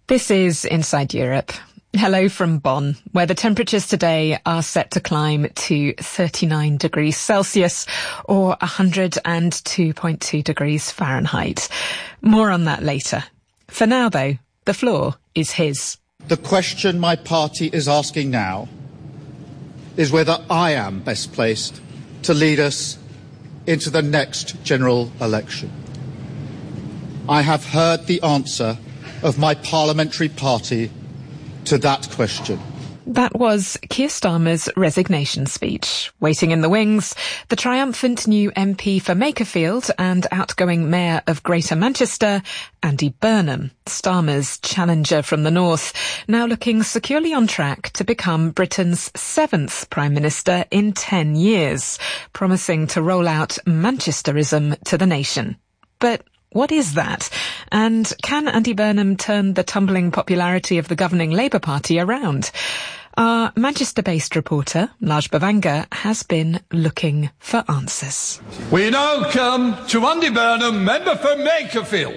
This is Inside Europe. Hello from Bonn, where the temperatures today are set to climb to 39 degrees Celsius or 102.2 degrees Fahrenheit. More on that later. For now, though, the floor is his. The question my party is asking now is whether I am best placed to lead us into the next general election. I have heard the answer of my parliamentary party to that question. That was Keir Starmer's resignation speech. Waiting in the wings, the triumphant new MP for Makerfield and outgoing Mayor of Greater Manchester, Andy Burnham, Starmer's challenger from the north, now looking securely on track to become Britain's 7th Prime Minister in 10 years, promising to roll out Manchesterism to the nation. But what is that? And can Andy Burnham turn the tumbling popularity of the governing Labour Party around? Our Manchester-based reporter, Laj Bavanga, has been looking for answers. We now come to Andy Burnham, member for Makerfield.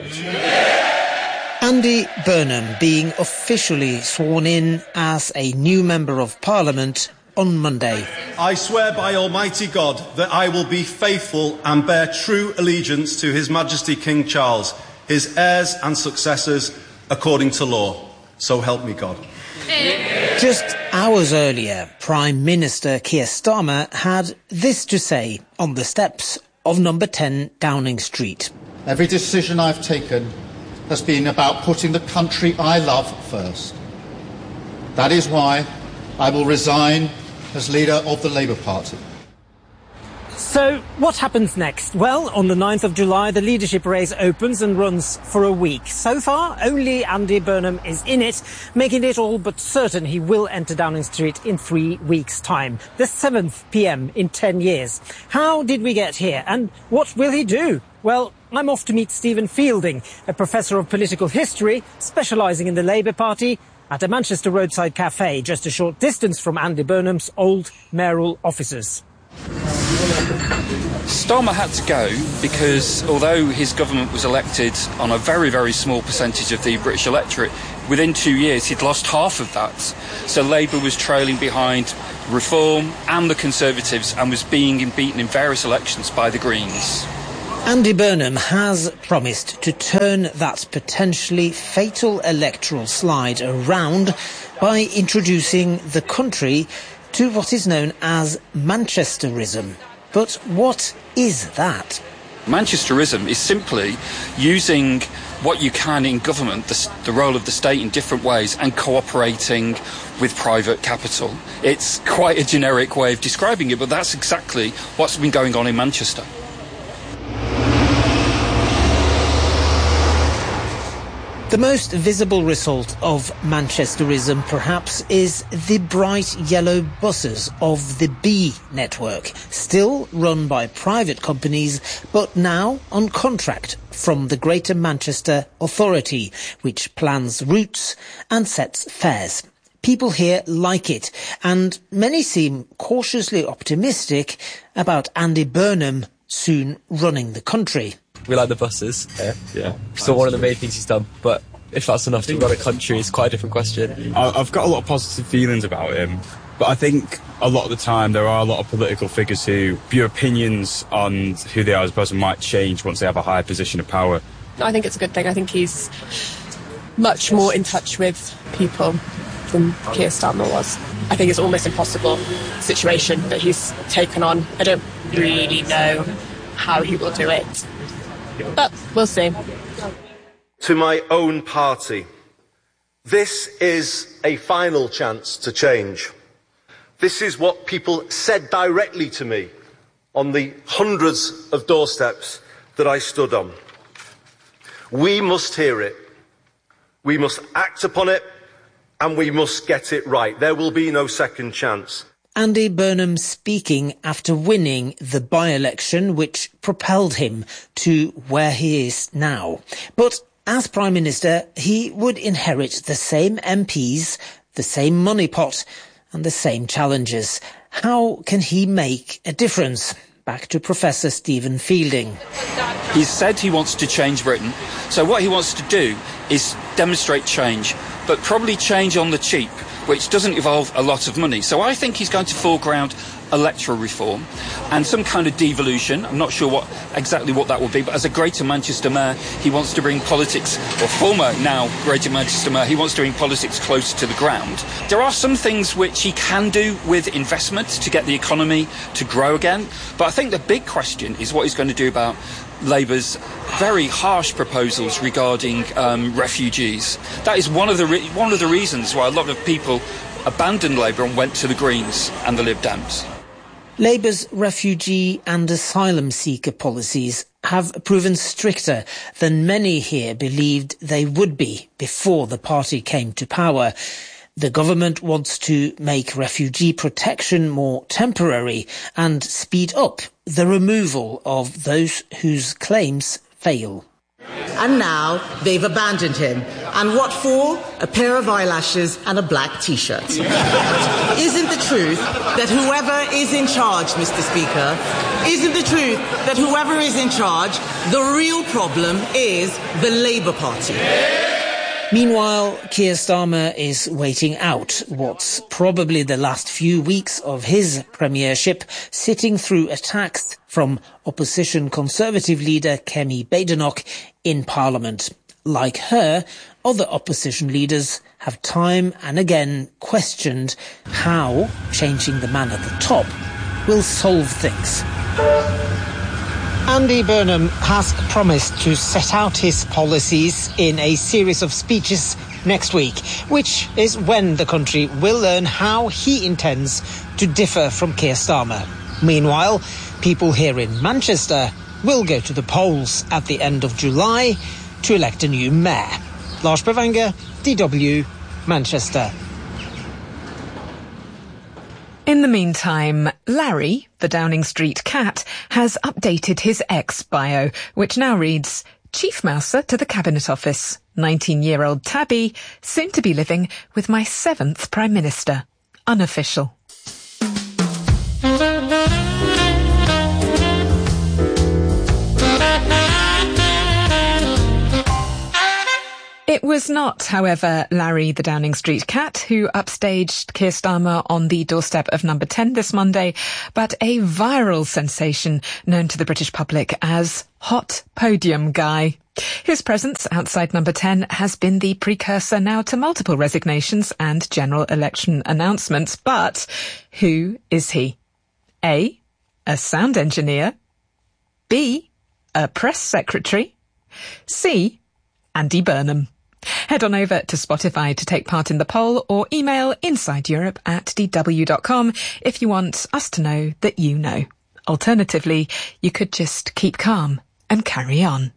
Andy Burnham being officially sworn in as a new Member of Parliament on Monday. I swear by Almighty God that I will be faithful and bear true allegiance to His Majesty King Charles, his heirs and successors, according to law. So help me God. Just hours earlier, Prime Minister Keir Starmer had this to say on the steps of number 10 Downing Street. Every decision I've taken has been about putting the country I love first. That is why I will resign as leader of the Labour Party. So, what happens next? Well, on the 9th of July, the leadership race opens and runs for a week. So far, only Andy Burnham is in it, making it all but certain he will enter Downing Street in 3 weeks' time. The 7th PM in 10 years. How did we get here? And what will he do? Well, I'm off to meet Stephen Fielding, a professor of political history, specialising in the Labour Party, at a Manchester roadside cafe just a short distance from Andy Burnham's old mayoral offices. Starmer had to go because although his government was elected on a very, very small percentage of the British electorate, within 2 years he'd lost half of that. So Labour was trailing behind Reform and the Conservatives and was being beaten in various elections by the Greens. Andy Burnham has promised to turn that potentially fatal electoral slide around by introducing the country to what is known as Manchesterism. But what is that? Manchesterism is simply using what you can in government, the role of the state in different ways, and cooperating with private capital. It's quite a generic way of describing it, but that's exactly what's been going on in Manchester. The most visible result of Manchesterism, perhaps, is the bright yellow buses of the B network, still run by private companies, but now on contract from the Greater Manchester Authority, which plans routes and sets fares. People here like it, and many seem cautiously optimistic about Andy Burnham soon running the country. We like the buses. Yeah. Still one of the main things he's done, but if that's enough to run a country, it's quite a different question. I've got a lot of positive feelings about him, but I think a lot of the time there are a lot of political figures who your opinions on who they are as a person might change once they have a higher position of power. I think it's a good thing. I think he's much more in touch with people than Keir Starmer was. I think it's almost impossible situation that he's taken on. I don't really know how he will do it, but we'll see. To my own party, this is a final chance to change. This is what people said directly to me on the hundreds of doorsteps that I stood on. We must hear it. We must act upon it, and we must get it right. There will be no second chance. Andy Burnham speaking after winning the by-election which propelled him to where he is now. But as Prime Minister, he would inherit the same MPs, the same money pot and the same challenges. How can he make a difference? Back to Professor Stephen Fielding. He's said he wants to change Britain. So what he wants to do is demonstrate change, but probably change on the cheap, which doesn't involve a lot of money. So I think he's going to foreground electoral reform and some kind of devolution. I'm not sure exactly what that will be, but as a Greater Manchester Mayor, he wants to bring politics, or former now Greater Manchester Mayor, he wants to bring politics closer to the ground. There are some things which he can do with investment to get the economy to grow again, but I think the big question is what he's going to do about Labour's very harsh proposals regarding refugees. That is one of the reasons why a lot of people abandoned Labour and went to the Greens and the Lib Dems. Labour's refugee and asylum seeker policies have proven stricter than many here believed they would be before the party came to power. The government wants to make refugee protection more temporary and speed up the removal of those whose claims fail. And now they've abandoned him. And what for? A pair of eyelashes and a black T-shirt. Isn't the truth that whoever is in charge, Mr. Speaker, isn't the truth that whoever is in charge, the real problem is the Labour Party? Meanwhile, Keir Starmer is waiting out what's probably the last few weeks of his premiership, sitting through attacks from opposition Conservative leader Kemi Badenoch in Parliament. Like her, other opposition leaders have time and again questioned how changing the man at the top will solve things. Andy Burnham has promised to set out his policies in a series of speeches next week, which is when the country will learn how he intends to differ from Keir Starmer. Meanwhile, people here in Manchester will go to the polls at the end of July to elect a new mayor. Lars Bavanger, DW, Manchester. In the meantime, Larry, the Downing Street cat, has updated his X bio, which now reads, Chief Mouser to the Cabinet Office, 19-year-old Tabby, soon to be living with my 7th Prime Minister. Unofficial. It was not, however, Larry the Downing Street cat who upstaged Keir Starmer on the doorstep of Number 10 this Monday, but a viral sensation known to the British public as Hot Podium Guy. His presence outside Number 10 has been the precursor now to multiple resignations and general election announcements. But who is he? A sound engineer. B, a press secretary. C, Andy Burnham. Head on over to Spotify to take part in the poll or email insideeurope@dw.com if you want us to know that you know. Alternatively, you could just keep calm and carry on.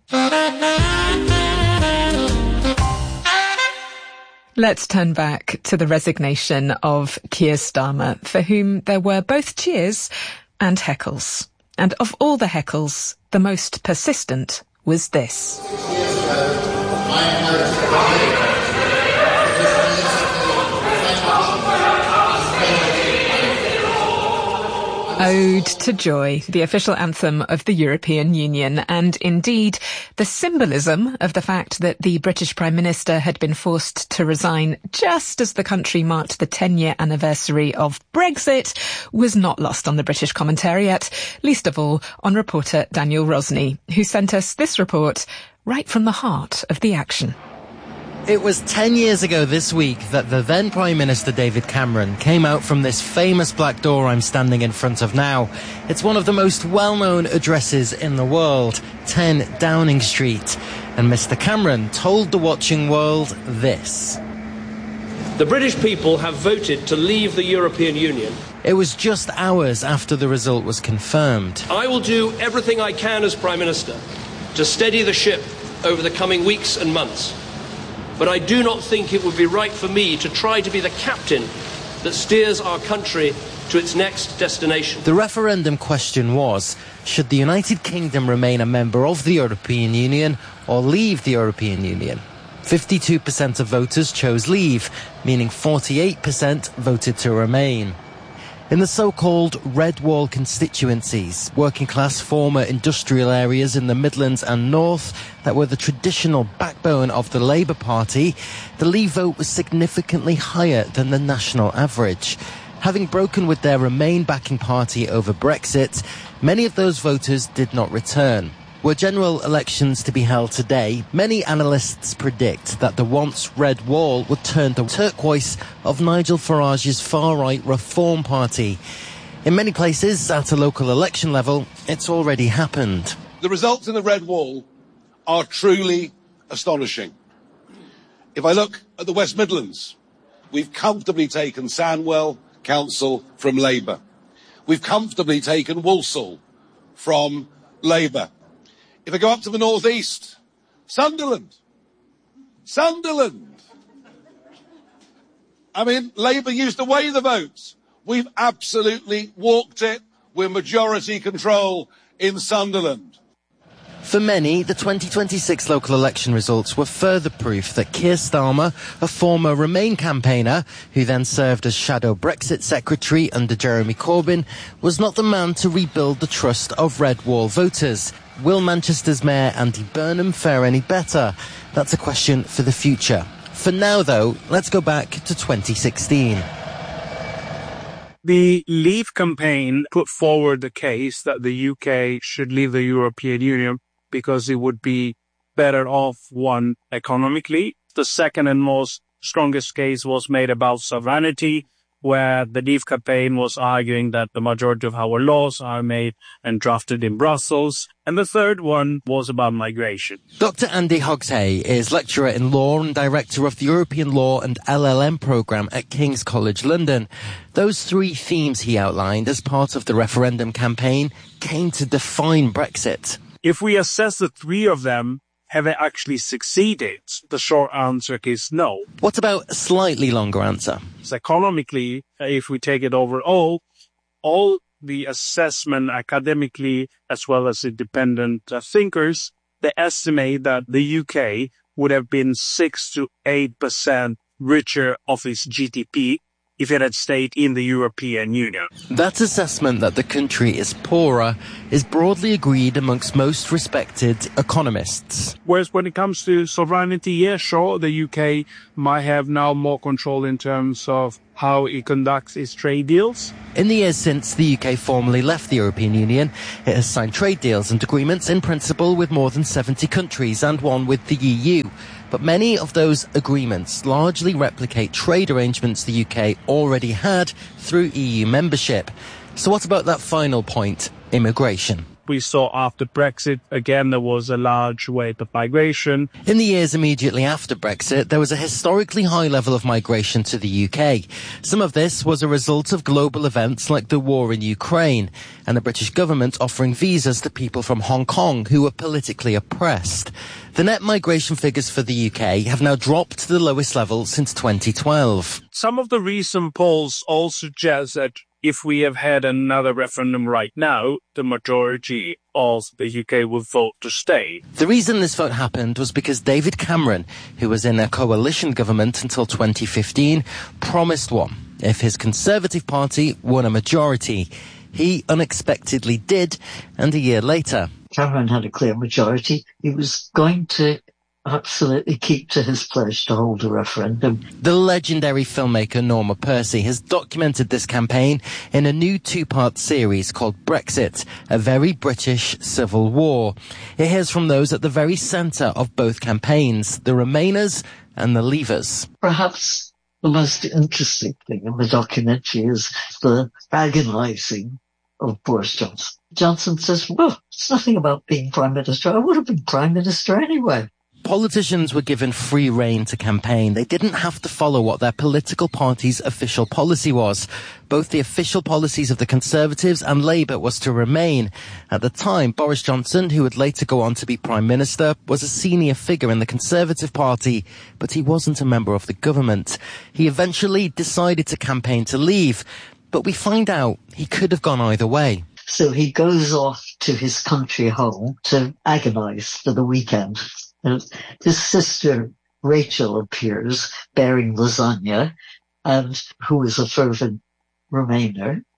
Let's turn back to the resignation of Keir Starmer, for whom there were both cheers and heckles. And of all the heckles, the most persistent was this. Ode to Joy, the official anthem of the European Union, and indeed the symbolism of the fact that the British Prime Minister had been forced to resign just as the country marked the 10-year anniversary of Brexit was not lost on the British commentariat, least of all on reporter Daniel Rosney, who sent us this report right from the heart of the action. It was 10 years ago this week that the then Prime Minister David Cameron came out from this famous black door I'm standing in front of now. It's one of the most well-known addresses in the world, 10 Downing Street. And Mr. Cameron told the watching world this. The British people have voted to leave the European Union. It was just hours after the result was confirmed. I will do everything I can as Prime Minister to steady the ship over the coming weeks and months. But I do not think it would be right for me to try to be the captain that steers our country to its next destination. The referendum question was, should the United Kingdom remain a member of the European Union or leave the European Union? 52% of voters chose leave, meaning 48% voted to remain. In the so-called Red Wall constituencies, working-class former industrial areas in the Midlands and North that were the traditional backbone of the Labour Party, the Leave vote was significantly higher than the national average. Having broken with their Remain backing party over Brexit, many of those voters did not return. Were general elections to be held today, many analysts predict that the once Red Wall would turn the turquoise of Nigel Farage's far-right Reform Party. In many places, at a local election level, it's already happened. The results in the Red Wall are truly astonishing. If I look at the West Midlands, we've comfortably taken Sandwell Council from Labour. We've comfortably taken Walsall from Labour. If I go up to the North East, Sunderland. I mean, Labour used to weigh the votes. We've absolutely walked it. We're majority control in Sunderland. For many, the 2026 local election results were further proof that Keir Starmer, a former Remain campaigner, who then served as shadow Brexit secretary under Jeremy Corbyn, was not the man to rebuild the trust of Red Wall voters. Will Manchester's Mayor Andy Burnham fare any better? That's a question for the future. For now, though, let's go back to 2016. The Leave campaign put forward the case that the UK should leave the European Union because it would be better off, one, economically. The second and most strongest case was made about sovereignty, where the Leave campaign was arguing that the majority of our laws are made and drafted in Brussels. And the third one was about migration. Dr. Andy Hogshay is lecturer in law and director of the European Law and LLM programme at King's College London. Those three themes he outlined as part of the referendum campaign came to define Brexit. If we assess the three of them, have they actually succeeded? The short answer is no. What about a slightly longer answer? So economically, if we take it overall, all the assessment academically as well as independent thinkers, they estimate that the UK would have been 6 to 8% richer of its GDP if it had stayed in the European Union. That assessment that the country is poorer is broadly agreed amongst most respected economists. Whereas when it comes to sovereignty, yeah, sure, the UK might have now more control in terms of how it conducts its trade deals. In the years since the UK formally left the European Union, it has signed trade deals and agreements in principle with more than 70 countries and one with the EU. But many of those agreements largely replicate trade arrangements the UK already had through EU membership. So what about that final point, immigration? We saw after Brexit, again, there was a large wave of migration. In the years immediately after Brexit, there was a historically high level of migration to the UK. Some of this was a result of global events like the war in Ukraine and the British government offering visas to people from Hong Kong who were politically oppressed. The net migration figures for the UK have now dropped to the lowest level since 2012. Some of the recent polls all suggest that if we have had another referendum right now, the majority of the UK will vote to stay. The reason this vote happened was because David Cameron, who was in a coalition government until 2015, promised one if his Conservative Party won a majority. He unexpectedly did, and a year later, Cameron had a clear majority. He was going to absolutely keep to his pledge to hold a referendum. The legendary filmmaker Norma Percy has documented this campaign in a new two-part series called Brexit, a very British civil war. It hears from those at the very centre of both campaigns, the Remainers and the Leavers. Perhaps the most interesting thing in the documentary is the agonising of Boris Johnson. Johnson says, well, it's nothing about being Prime Minister. I would have been Prime Minister anyway. Politicians were given free rein to campaign. They didn't have to follow what their political party's official policy was. Both the official policies of the Conservatives and Labour was to remain. At the time, Boris Johnson, who would later go on to be Prime Minister, was a senior figure in the Conservative Party, but he wasn't a member of the government. He eventually decided to campaign to leave, but we find out he could have gone either way. So he goes off to his country home to agonise for the weekend. And his sister Rachel appears bearing lasagna, and who is a fervent Remainer.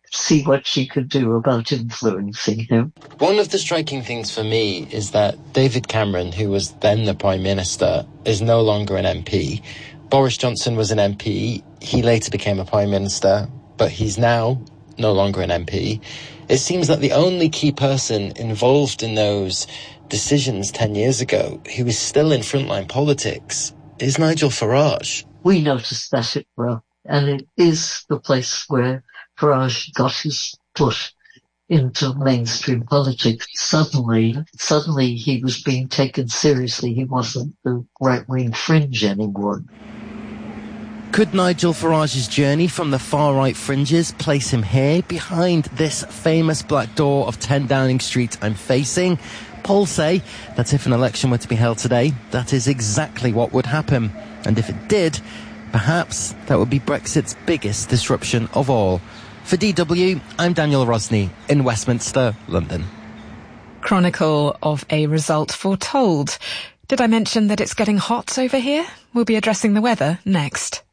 see what she could do about influencing him. One of the striking things for me is that David Cameron, who was then the Prime Minister, is no longer an MP. Boris Johnson was an MP. He later became a Prime Minister, but he's now no longer an MP. It seems that the only key person involved in those decisions 10 years ago, who is still in frontline politics, is Nigel Farage. We noticed that it well, and it is the place where Farage got his foot into mainstream politics. Suddenly he was being taken seriously. He wasn't the right-wing fringe anymore. Could Nigel Farage's journey from the far-right fringes place him here, behind this famous black door of 10 Downing Street I'm facing? Polls say that if an election were to be held today, that is exactly what would happen. And if it did, perhaps that would be Brexit's biggest disruption of all. For DW, I'm Daniel Rosney in Westminster, London. Chronicle of a result foretold. Did I mention that it's getting hot over here? We'll be addressing the weather next.